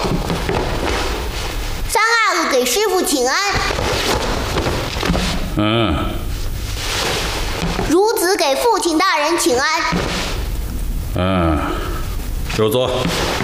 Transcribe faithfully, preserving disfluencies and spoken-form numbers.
三阿哥给师傅请安。 嗯。 孺子给父亲大人请安。 嗯，就坐。